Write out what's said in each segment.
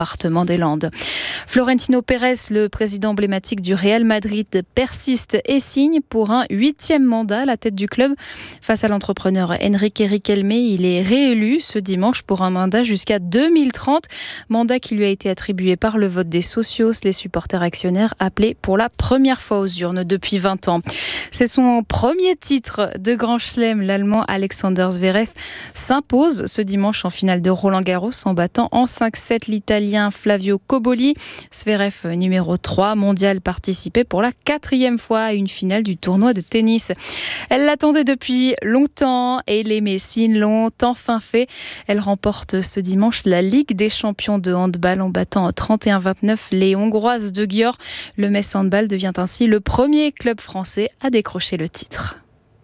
département des Landes. Florentino Pérez, le président emblématique du Real Madrid, persiste et signe pour un 8e mandat à la tête du club. Face à l'entrepreneur Enrique Riquelme, il est réélu ce dimanche pour un mandat jusqu'à 2030. Mandat qui lui a été attribué par le vote des socios, les supporters actionnaires appelés pour la première fois aux urnes depuis 20 ans. C'est son premier titre de Grand Chelem. L'Allemand Alexander Zverev s'impose ce dimanche en finale de Roland-Garros en battant en 5-7 l'Italien Flavio Cobolli. Zverev, numéro 3 mondial, participait pour la 4e fois à une finale du tournoi de tennis. Elle l'attendait depuis longtemps et les Messines l'ont enfin fait. Elle remporte ce dimanche la Ligue des champions de handball en battant 31-29 les Hongroises de Győr. Le Metz Handball devient ainsi le premier club français à décrocher le titre.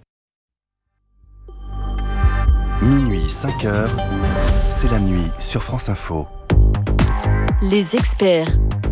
Minuit 5h, c'est la nuit sur France Info. Les experts.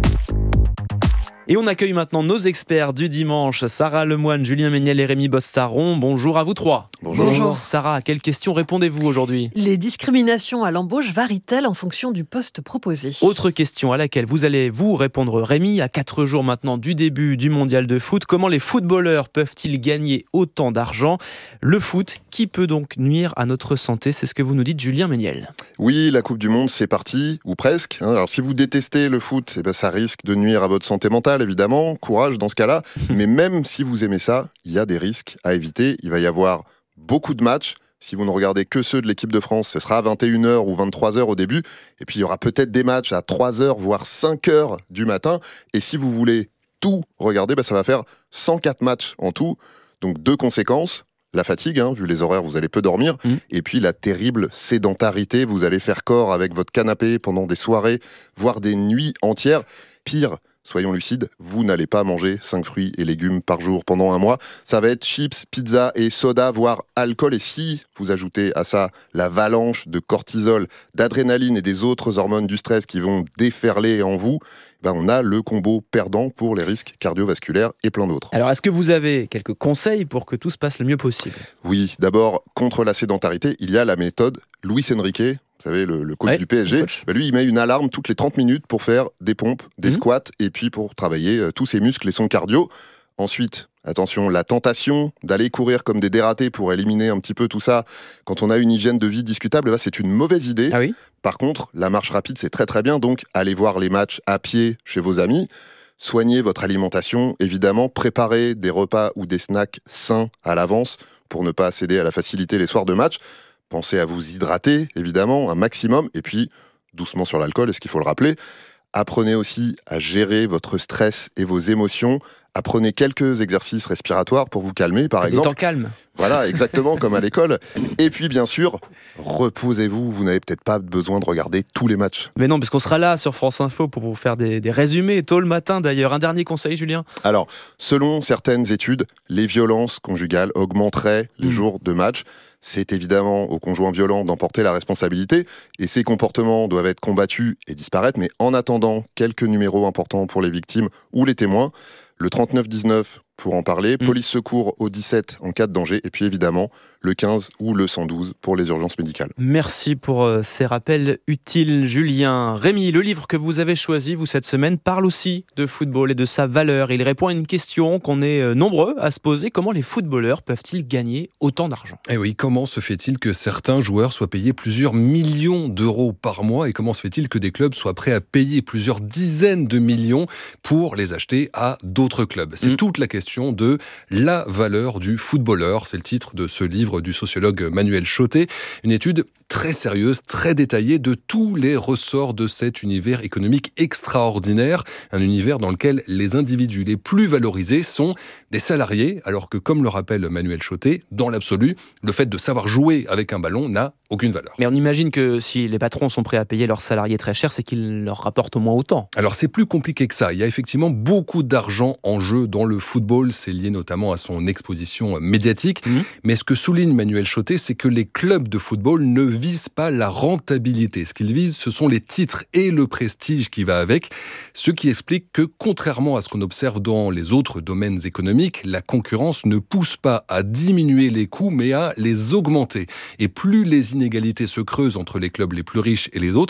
Et on accueille maintenant nos experts du dimanche, Sarah Lemoine, Julien Méniel et Rémi Bostaron. Bonjour à vous trois. Bonjour. Sarah, à quelles questions répondez-vous aujourd'hui ? Les discriminations à l'embauche varient-elles en fonction du poste proposé ? Autre question à laquelle vous allez vous répondre, Rémi. À 4 jours maintenant du début du mondial de foot, comment les footballeurs peuvent-ils gagner autant d'argent ? Le foot, qui peut donc nuire à notre santé ? C'est ce que vous nous dites, Julien Méniel. Oui, la Coupe du Monde, c'est parti, ou presque. Alors si vous détestez le foot, ça risque de nuire à votre santé mentale, évidemment. Courage dans ce cas-là. Mais même si vous aimez ça, il y a des risques à éviter. Il va y avoir beaucoup de matchs. Si vous ne regardez que ceux de l'équipe de France, ce sera à 21h ou 23h au début. Et puis il y aura peut-être des matchs à 3h, voire 5h du matin. Et si vous voulez tout regarder, ça va faire 104 matchs en tout. Donc 2 conséquences. La fatigue, vu les horaires, vous allez peu dormir. Et puis la terrible sédentarité. Vous allez faire corps avec votre canapé pendant des soirées, voire des nuits entières. Pire, soyons lucides, vous n'allez pas manger 5 fruits et légumes par jour pendant un mois. Ça va être chips, pizza et soda, voire alcool. Et si vous ajoutez à ça l'avalanche de cortisol, d'adrénaline et des autres hormones du stress qui vont déferler en vous, on a le combo perdant pour les risques cardiovasculaires et plein d'autres. Alors, est-ce que vous avez quelques conseils pour que tout se passe le mieux possible ? Oui, d'abord, contre la sédentarité, il y a la méthode Luis Enrique. Vous savez, le coach du PSG, lui, il met une alarme toutes les 30 minutes pour faire des pompes, des squats, et puis pour travailler tous ses muscles et son cardio. Ensuite, attention, la tentation d'aller courir comme des dératés pour éliminer un petit peu tout ça, quand on a une hygiène de vie discutable, c'est une mauvaise idée. Ah oui ? Par contre, la marche rapide, c'est très très bien, donc allez voir les matchs à pied chez vos amis. Soignez votre alimentation, évidemment, préparez des repas ou des snacks sains à l'avance pour ne pas céder à la facilité les soirs de match. Pensez à vous hydrater, évidemment, un maximum, et puis doucement sur l'alcool, est-ce qu'il faut le rappeler ? Apprenez aussi à gérer votre stress et vos émotions. Apprenez quelques exercices respiratoires pour vous calmer, par exemple. Des temps calmes. Voilà, exactement, comme à l'école. Et puis, bien sûr, reposez-vous. Vous n'avez peut-être pas besoin de regarder tous les matchs. Mais non, parce qu'on sera là sur France Info pour vous faire des résumés, tôt le matin d'ailleurs. Un dernier conseil, Julien ? Alors, selon certaines études, les violences conjugales augmenteraient les jours de match. C'est évidemment au conjoint violent d'emporter la responsabilité. Et ces comportements doivent être combattus et disparaître. Mais en attendant, quelques numéros importants pour les victimes ou les témoins. Le 3919 pour en parler, police secours au 17 en cas de danger, et puis évidemment le 15 ou le 112 pour les urgences médicales. Merci pour ces rappels utiles, Julien. Rémi, le livre que vous avez choisi, vous, cette semaine, parle aussi de football et de sa valeur. Il répond à une question qu'on est nombreux à se poser. Comment les footballeurs peuvent-ils gagner autant d'argent ? Eh oui, comment se fait-il que certains joueurs soient payés plusieurs millions d'euros par mois ? Et comment se fait-il que des clubs soient prêts à payer plusieurs dizaines de millions pour les acheter à d'autres clubs ? C'est toute la question de la valeur du footballeur. C'est le titre de ce livre du sociologue Manuel Chotet. Une étude très sérieuse, très détaillée de tous les ressorts de cet univers économique extraordinaire. Un univers dans lequel les individus les plus valorisés sont des salariés, alors que, comme le rappelle Manuel Chotet, dans l'absolu, le fait de savoir jouer avec un ballon n'a aucune valeur. Mais on imagine que si les patrons sont prêts à payer leurs salariés très cher, c'est qu'ils leur rapportent au moins autant. Alors c'est plus compliqué que ça. Il y a effectivement beaucoup d'argent en jeu dans le football. C'est lié notamment à son exposition médiatique. Mais ce que souligne Manuel Chotet, c'est que les clubs de football ne visent pas la rentabilité. Ce qu'ils visent, ce sont les titres et le prestige qui va avec. Ce qui explique que, contrairement à ce qu'on observe dans les autres domaines économiques, la concurrence ne pousse pas à diminuer les coûts, mais à les augmenter. Et plus les inégalités se creusent entre les clubs les plus riches et les autres,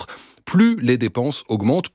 plus les dépenses augmentent,